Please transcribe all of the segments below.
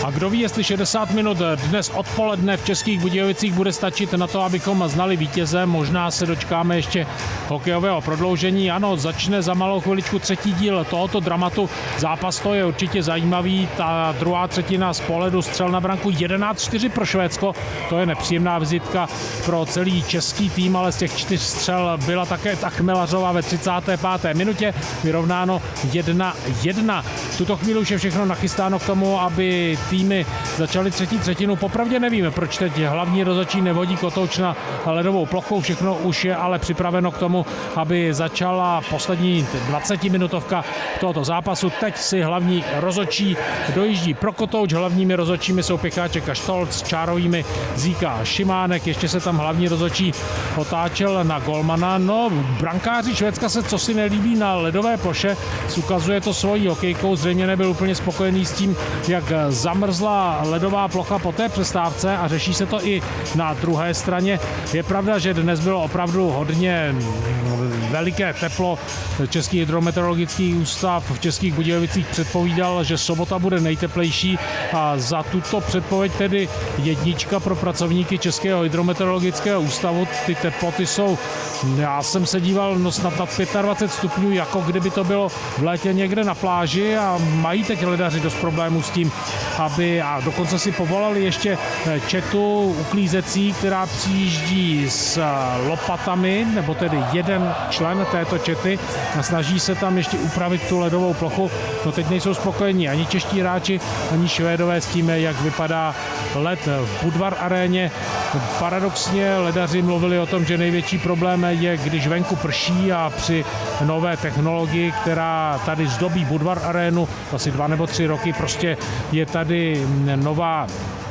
A kdo ví, jestli 60 minut dnes odpoledne v Českých Budějovicích bude stačit na to, abychom znali vítěze. Možná se dočkáme ještě hokejového prodloužení. Ano, začne za malou chviličku třetí díl tohoto dramatu. Zápas to je určitě zajímavý. Ta druhá třetina z pohledu střel na branku 11-4 pro Švédsko. To je nepříjemná vizitka pro celý český tým, ale z těch 4 střel byla také ta Chmelařová ve 35. minutě. Vyrovnáno 1-1. V tuto chvíli už je všechno nachystáno k tomu, aby týmy začaly třetí třetinu. Popravdě nevíme, proč teď hlavní rozhodčí nevodí kotouč na ledovou plochu. Všechno už je ale připraveno k tomu, aby začala poslední 20-minutovka tohoto zápasu. Teď si hlavní rozhodčí dojíždí pro kotouč. Hlavními rozhodčími jsou Picháček a Štolc, čárovými Zíka a Šimánek. Ještě se tam hlavní rozhodčí otáčel na golmana. No, brankáři Švédska se cosi nelíbí na ledové ploše. Ukazuje to svojí hokejkou. Zřejmě nebyl úplně spokojený s tím, jak zamrzla ledová plocha po té přestávce a řeší se to i na druhé straně. Je pravda, že dnes bylo opravdu hodně veliké teplo. Český hydrometeorologický ústav v Českých Budějovicích předpovídal, že sobota bude nejteplejší a za tuto předpověď tedy 1 pro pracovníky Českého hydrometeorologického ústavu. Ty teploty jsou, já jsem se díval, snad nad 25 stupňů, jako kdyby to bylo v létě někde na pláži a mají teď ledaři dost problémů s tím, a dokonce si povolali ještě četu uklízecí, která přijíždí s lopatami, nebo tedy jeden člen této čety a snaží se tam ještě upravit tu ledovou plochu. No teď nejsou spokojení ani čeští hráči, ani Švédové s tím, jak vypadá led v Budvar aréně. Paradoxně ledaři mluvili o tom, že největší problém je, když venku prší a při nové technologii, která tady zdobí Budvar arénu asi 2 nebo 3 roky, prostě je tady nová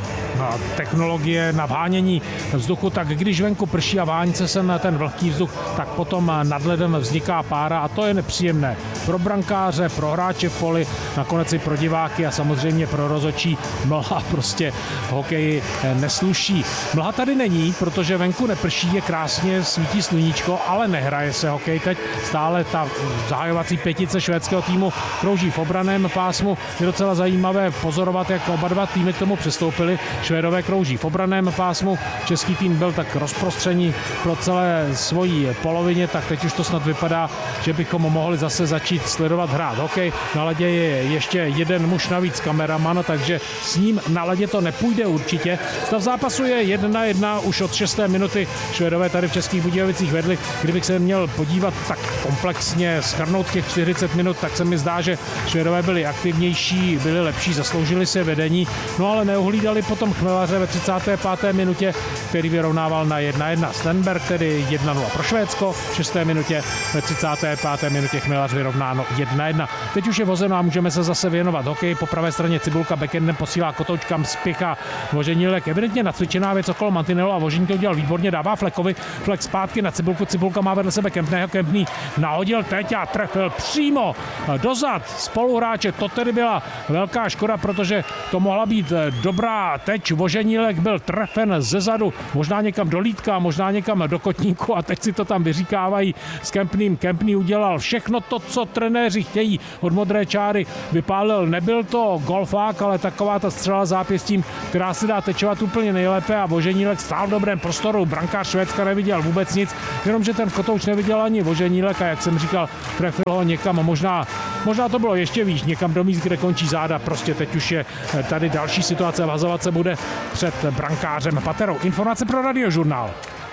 technologie na vánění vzduchu, tak když venku prší a vání se na ten vlhký vzduch, tak potom nad ledem vzniká pára a to je nepříjemné pro brankáře, pro hráče v poli, nakonec i pro diváky a samozřejmě pro rozhodčí. Mlha prostě hokeji nesluší. Mlha tady není, protože venku neprší, je krásně, svítí sluníčko, ale nehraje se hokej teď. Stále ta zahajovací pětice švédského týmu krouží v obraném pásmu. Je docela zajímavé pozorovat, jak oba dva týmy k tomu přistoupili. Švédové krouží v obraném pásmu, český tým byl tak rozprostřený pro celé svojí polovině, tak teď už to snad vypadá, že bychom mohli zase začít sledovat hrát hokej. Na ledě je ještě jeden muž navíc, kameraman, takže s ním na ledě to nepůjde určitě. Stav zápasu je 1-1 už od 6. minuty. Švédové tady v Českých Budějovicích vedli. Kdybych se měl podívat tak komplexně, shrnout těch 40 minut, tak se mi zdá, že Švédové byli aktivnější, byli lepší, zasloužili se vedení, no ale neuhlídali potom Chmelaře ve 35. minutě, který vyrovnával na 1-1 Stenberg, tedy 1-0 pro Švédsko. V 6. minutě, ve 35. minutě Chmelař vyrovnáno 1-1. Teď už je vozeno a můžeme se zase věnovat hokeji. Po pravé straně Cibulka backendem posílá kotoučkám, spěchá Voženílek. Evidentně nacvičená věc okolo mantinelu a Vožení to udělal výborně, dává Flekovi. Flek zpátky na Cibulku, Cibulka má vedle sebe Kempného, Kempný nahodil teď a trefil přímo dozad spoluhráče. To tedy byla velká škoda, protože to mohla být dobrá teď. Voženílek byl trefen zezadu, možná někam do lítka, možná někam do kotníku a teď si to tam vyříkávají s Kempným. Kempný udělal všechno to, co trenéři chtějí od modré čáry. Vypálil, nebyl to golfák, ale taková ta střela zápěstím, která se dá tečovat úplně nejlépe a Voženílek stál v dobrém prostoru. Brankář Švédska neviděl vůbec nic, jenomže ten kotouč neviděl ani Voženílek a jak jsem říkal, trefil ho někam, možná to bylo ještě výš, někam do míst, kde končí záda. Prostě teď už je tady další situace, vazovat se bude před brankářem Paterou. Informace pro Radiožurnál.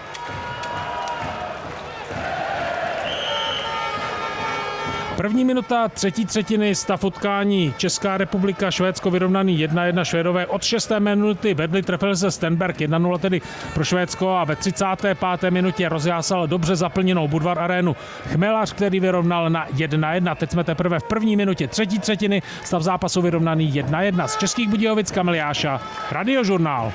První minuta třetí třetiny, stav utkání Česká republika, Švédsko vyrovnaný 1-1, Švédové od 6. minuty vedli, trefil se Stenberg 1-0 tedy pro Švédsko a ve 35. minutě rozjásal dobře zaplněnou Budvar arénu Chmelař, který vyrovnal na 1-1. Teď jsme teprve v první minutě třetí třetiny, stav zápasu vyrovnaný 1-1. Z Českých Budějovic Kamil Jáša, Radiožurnál.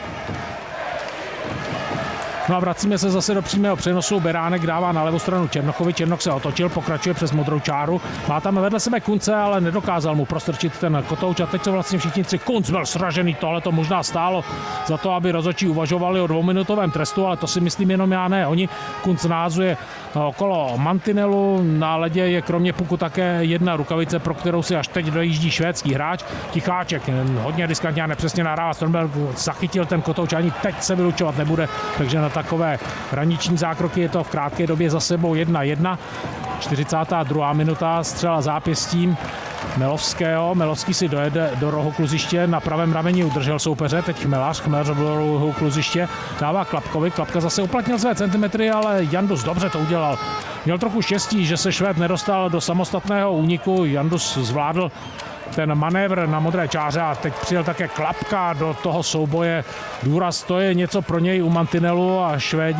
No a vracíme se zase do přímého přenosu. Beránek dává na levou stranu Černochovi. Černok se otočil, pokračuje přes modrou čáru. Má tam vedle sebe Kunce, ale nedokázal mu prostrčit ten kotouč. A teď jsou vlastně všichni tři. Kunc byl sražený, tohle to možná stálo za to, aby rozhodčí uvažovali o 2minutovém trestu, ale to si myslím jenom já ne. Oni Kunc nahazuje okolo mantinelu. Na ledě je kromě puku také jedna rukavice, pro kterou si až teď dojíždí švédský hráč. Ticháček hodně riskantně a nepřesně nahrává. Stromberg zachytil ten kotouč, ani teď se vylučovat nebude, takže na takové hraniční zákroky je to v krátké době za sebou 1-1. 42. minuta, střela zápěstím Melovského. Melovský si dojede do rohu kluziště, na pravém rameni udržel soupeře, teď Chmelař byl do rohu kluziště, dává Klapkovi, Klapka zase uplatnil své centimetry, ale Jandus dobře to udělal. Měl trochu štěstí, že se Švéd nedostal do samostatného úniku, Jandus zvládl ten manévr na modré čáře a teď přijel také Klapka do toho souboje. Důraz, to je něco pro něj u mantinelu a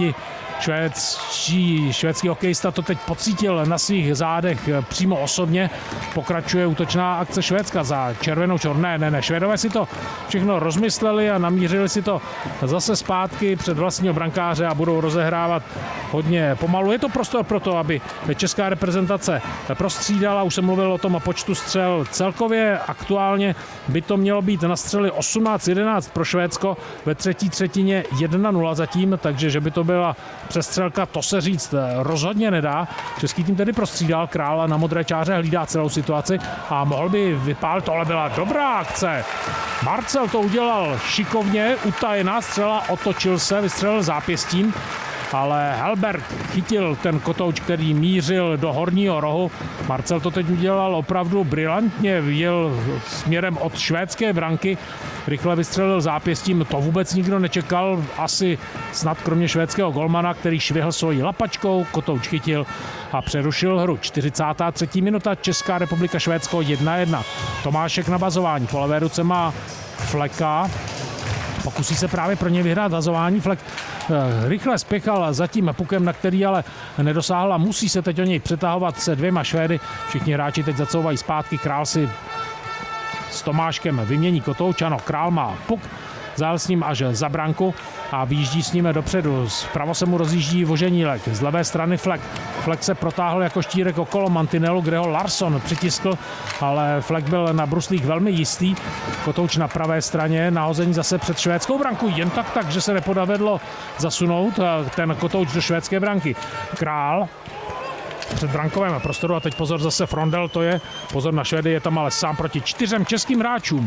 švédský hokejista to teď pocítil na svých zádech přímo osobně. Pokračuje útočná akce Švédska za červenou čor. Ne, Švédové si to všechno rozmysleli a namířili si to zase zpátky před vlastního brankáře a budou rozehrávat hodně pomalu. Je to prostor pro to, aby česká reprezentace prostřídala. Už jsem mluvil o tom počtu střel. Celkově aktuálně by to mělo být na střely 18-11 pro Švédsko, ve třetí třetině 1-0 zatím, takže že by to byla přestřelka, to se říct rozhodně nedá. Český tým tedy prostřídal, Král na modré čáře hlídá celou situaci a mohl by vypálit. Tohle byla dobrá akce. Marcel to udělal šikovně, utajená střela, otočil se, vystřelil zápěstím, ale Helberg chytil ten kotouč, který mířil do horního rohu. Marcel to teď udělal opravdu brilantně, jel směrem od švédské branky, rychle vystřelil zápěstím, to vůbec nikdo nečekal, asi snad kromě švédského golmana, který švihl svojí lapačkou, kotouč chytil a přerušil hru. 43. minuta, Česká republika, Švédsko 1-1. Tomášek na bazování, po levé ruce má Fleka, pokusí se právě pro ně vyhrát vazování. Flek rychle spěchal za tím pukem, na který ale nedosáhl a musí se teď o něj přetahovat se dvěma Švédy. Všichni hráči teď zacouvají zpátky, Král si s Tomáškem vymění kotouč. Ano, Král má puk, zajel s ním až za branku a vyjíždí s ním dopředu. Zpravo se mu rozjíždí Voženílek, z levé strany Flek. Flek se protáhl jako štírek okolo mantinelu, kde ho Larsson přitiskl, ale Flek byl na bruslích velmi jistý. Kotouč na pravé straně, nahození zase před švédskou branku, jen tak, že se nepodavedlo zasunout ten kotouč do švédské branky. Král před brankovém prostoru a teď pozor zase Frondel, to je, pozor na Švédy, je tam ale sám proti 4 českým hráčům.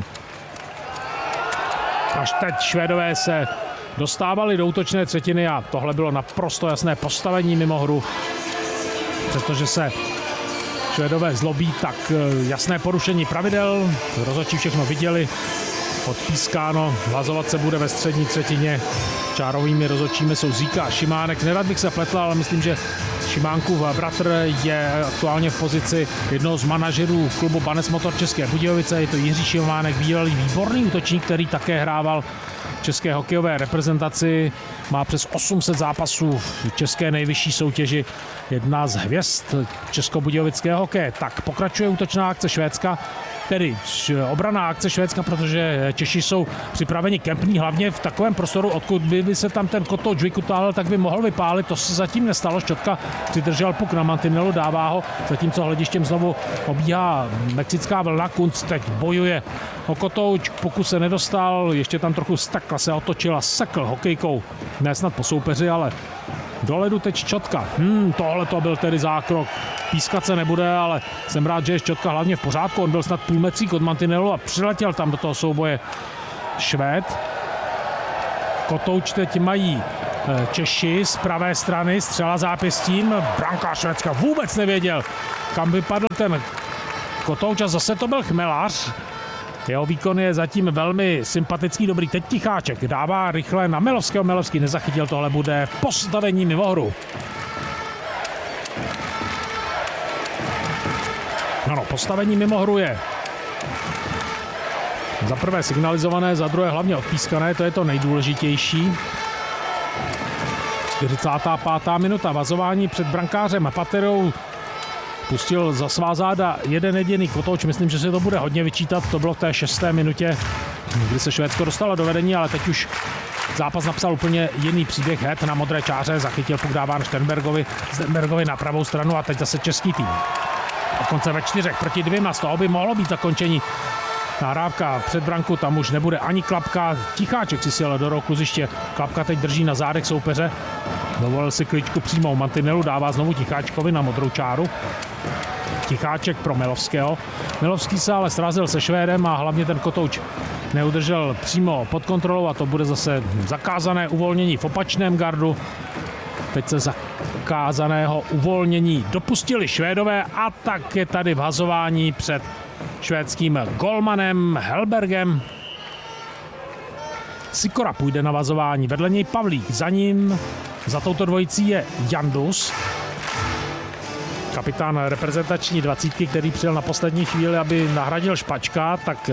Až teď Švédové se dostávali do útočné třetiny a tohle bylo naprosto jasné postavení mimo hru. Přestože se Švédové zlobí, tak jasné porušení pravidel. Rozhodčí všechno viděli, odpískáno, vazovat se bude ve střední třetině. Čárovými rozhodčími jsou Zíka a Šimánek. Nerad bych se pletl, ale myslím, že Šimánkův bratr je aktuálně v pozici jednoho z manažerů klubu Banes Motor České Budějovice. Je to Jiří Šimánek, bývalý výborný útočník, který také hrával v české hokejové reprezentaci. Má přes 800 zápasů v české nejvyšší soutěži. Jedna z hvězd českobudějovického hokeje. Tak pokračuje útočná akce Švédska, tedy obranná akce Švédska, protože Češi jsou připraveni kempní, hlavně v takovém prostoru, odkud by se tam ten kotouč vykutálil, tak by mohl vypálit. To se zatím nestalo. Šťotka přidržel puk na mantinelu, dává ho, zatímco hledištěm znovu obíhá mexická vlna. Kunc teď bojuje o kotouč, pokud se nedostal, ještě tam trochu stakla, se otočil a sekl hokejkou. Ne snad po soupeři, ale do ledu teď Šťotka. Tohle to byl tedy zákrok. Pískat se nebude, ale jsem rád, že je Šťotka hlavně v pořádku. On byl snad půlmetřík od mantinelu a přiletěl tam do toho souboje Švéd. Kotouč teď mají Češi z pravé strany, střela zápěstím. Brankář Švédska vůbec nevěděl, kam vypadl ten kotouč a zase to byl Chmelař. Jeho výkon je zatím velmi sympatický, dobrý. Teď Ticháček dává rychle na Melovského. Melovský nezachytil, tohle bude postavení mimo hru. Ano, postavení mimo hru je za prvé signalizované, za druhé hlavně odpískané, to je to nejdůležitější. 45. minuta, vazování před brankářem a Paterou. Pustil za svá záda jeden jediný kotouč, myslím, že se to bude hodně vyčítat, to bylo v té 6. minutě, kdy se Švédsko dostalo do vedení, ale teď už zápas napsal úplně jiný příběh. Het na modré čáře, zachytil puk, dáván Sternbergovi na pravou stranu a teď zase český tým. Dokonce ve 4 proti 2, z toho by mohlo být zakončení. Nahrávka před branku, tam už nebude ani Klapka, Ticháček si sjel do rohu kluziště, Klapka teď drží na zádech soupeře. Dovolil si kličku přímo u mantinelu, dává znovu Ticháčkovi na modrou čáru. Ticháček pro Milovského. Milovský se ale srazil se Švédem a hlavně ten kotouč neudržel přímo pod kontrolou a to bude zase zakázané uvolnění v opačném gardu. Teď se zakázaného uvolnění dopustili Švédové a tak je tady vhazování před švédským golmanem Hellbergem. Sikora půjde na vazování, vedle něj Pavlík, za ním, za touto dvojicí je Jandus, kapitán reprezentační 20, který přijel na poslední chvíli, aby nahradil Špačka, tak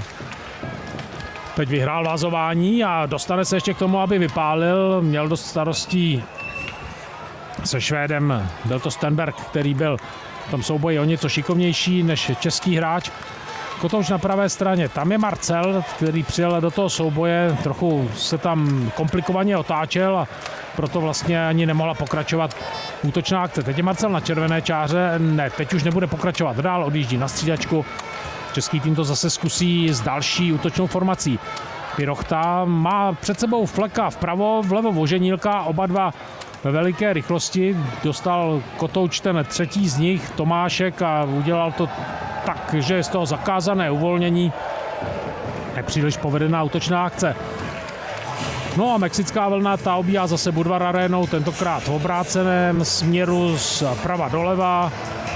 teď vyhrál vazování a dostane se ještě k tomu, aby vypálil, měl dost starostí se Švédem, byl to Stenberg, který byl v tom souboji o něco šikovnější než český hráč. Kotouč na pravé straně, tam je Marcel, který přijel do toho souboje, trochu se tam komplikovaně otáčel a proto vlastně ani nemohla pokračovat útočná akce. Teď je Marcel na červené čáře, ne, teď už nebude pokračovat dál, odjíždí na střídačku. Český tým to zase zkusí s další útočnou formací. Pirochta má před sebou Fleka vpravo, vlevo Voženílka, oba dva ve veliké rychlosti. Dostal Kotouč ten třetí z nich, Tomášek, a udělal to tak, že je z toho zakázané uvolnění. Nepříliš povedená útočná akce. No a mexická vlna, ta obíhá zase Budvar arénou, tentokrát v obráceném směru z prava doleva.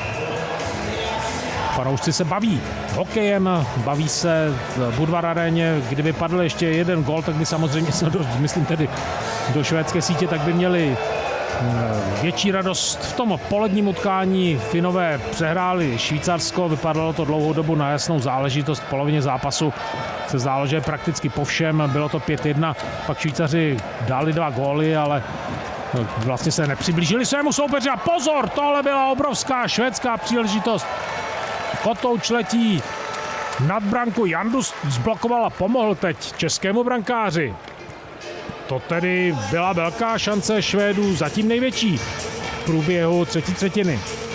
Fanoušci se baví hokejem, baví se v Budvar aréně. Kdyby padl ještě jeden gól, tak by samozřejmě se myslím tedy do švédské sítě, tak by měli větší radost. V tom poledním utkání Finové přehráli Švýcarsko, vypadalo to dlouhou dobu na jasnou záležitost. V polovině zápasu se zdálo, že prakticky po všem, bylo to 5-1, pak Švýcaři dali 2 góly, ale vlastně se nepřiblížili svému soupeři a pozor, tohle byla obrovská švédská příležitost. Kotouč letí nad branku, Jandus zblokoval a pomohl teď českému brankáři. To tedy byla velká šance Švédů, zatím největší v průběhu třetí třetiny.